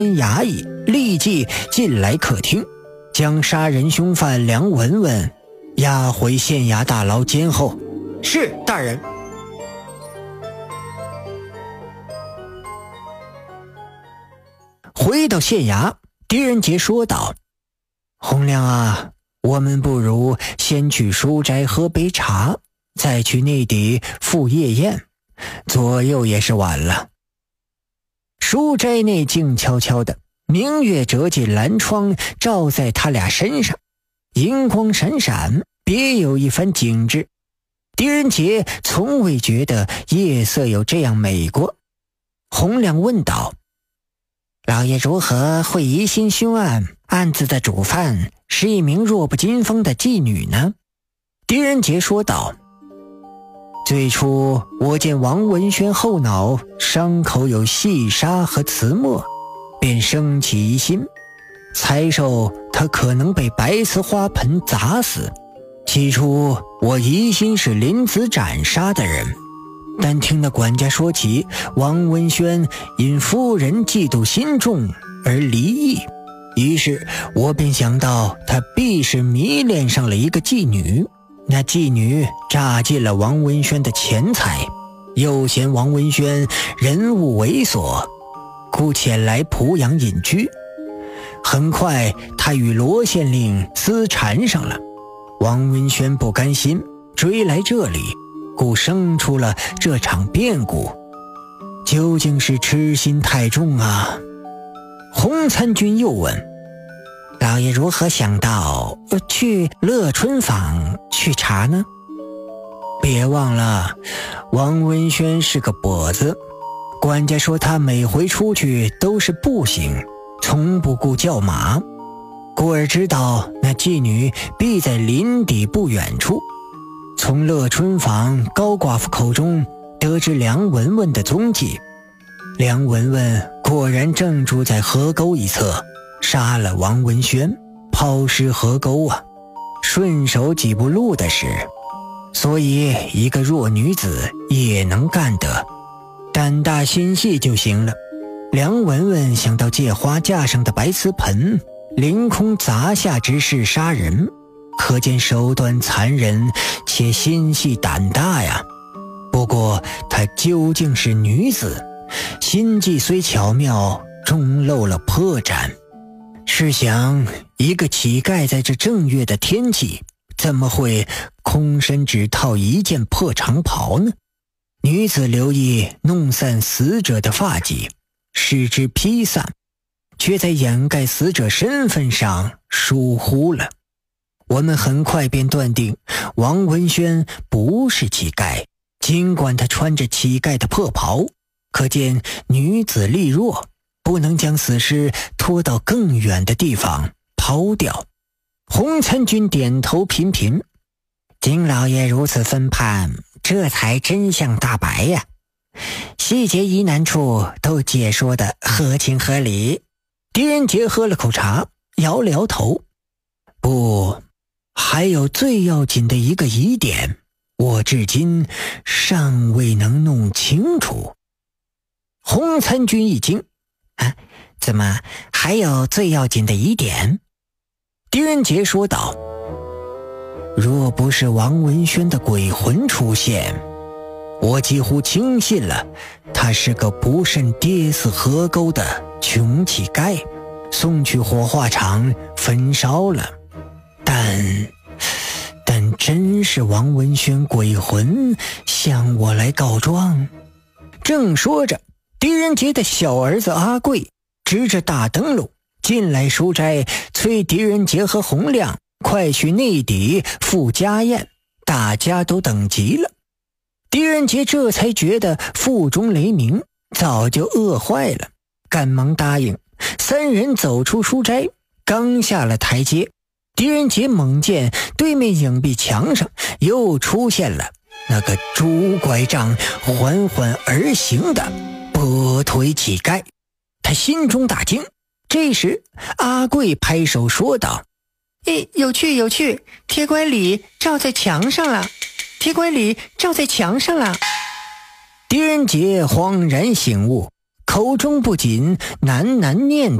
衙役立即进来客厅，将杀人凶犯梁文文押回县衙大牢监候。 是，大人。 回到县衙，狄仁杰说道：洪亮啊，我们不如先去书斋喝杯茶，再去内邸赴夜宴，左右也是晚了。书斋内静悄悄的，明月折进蓝窗，照在他俩身上，银光闪闪，别有一番景致。狄仁杰从未觉得夜色有这样美过。洪亮问道：老爷如何会疑心凶案，案子的主犯是一名弱不禁风的妓女呢？狄仁杰说道：最初我见王文轩后脑伤口有细沙和瓷墨，便生起疑心，猜受他可能被白瓷花盆砸死。起初我疑心是林子斩杀的人，但听那管家说起王文轩因夫人嫉妒心重而离异，于是我便想到他必是迷恋上了一个妓女，那妓女榨尽了王文轩的钱财，又嫌王文轩人物猥琐，故前来濮阳隐居。很快他与罗县令私缠上了，王文轩不甘心，追来这里，故生出了这场变故。究竟是痴心太重啊？洪参军又问：老爷如何想到去乐春坊去查呢？别忘了，王文轩是个跛子，管家说他每回出去都是步行，从不顾叫马，故而知道那妓女必在林底不远处。从乐春坊高寡妇口中得知梁文文的踪迹，梁文文果然正住在河沟一侧，杀了王文轩，抛尸河沟啊，顺手几步路的事，所以一个弱女子也能干得，胆大心细就行了。梁文文想到借花架上的白瓷盆凌空砸下之事杀人，可见手段残忍且心细胆大呀。不过她究竟是女子，心计虽巧妙，终露了破绽。试想，一个乞丐在这正月的天气，怎么会空身只套一件破长袍呢？女子留意弄散死者的发髻，使之披散，却在掩盖死者身份上疏忽了。我们很快便断定王文轩不是乞丐，尽管他穿着乞丐的破袍，可见女子力弱，不能将死尸拖到更远的地方抛掉。洪参军点头频频：金老爷如此分判，这才真相大白呀，细节疑难处都解说得合情合理。狄仁杰喝了口茶，摇了摇头：不，还有最要紧的一个疑点，我至今尚未能弄清楚。洪参军一惊：怎么还有最要紧的疑点？狄仁杰说道：若不是王文轩的鬼魂出现，我几乎轻信了他是个不慎跌死河沟的穷乞丐，送去火化场焚烧了。但真是王文轩鬼魂向我来告状？正说着，狄仁杰的小儿子阿贵执着大灯笼进来书斋，催狄仁杰和洪亮快去内邸赴家宴，大家都等急了。狄仁杰这才觉得腹中雷鸣，早就饿坏了，赶忙答应。三人走出书斋，刚下了台阶，狄仁杰猛见对面影壁墙上又出现了那个拄拐杖缓缓而行的跛腿乞丐，他心中大惊。这时阿贵拍手说道：有趣有趣，铁拐李照在墙上了，铁拐李照在墙上了。狄仁杰恍然醒悟， 口中不仅喃喃念